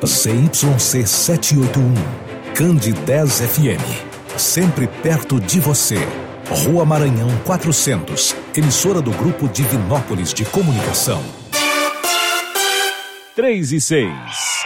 ZYC 781, Candi 10 FM, sempre perto de você. Rua Maranhão 400, emissora do Grupo Divinópolis de Comunicação. 3 e 6.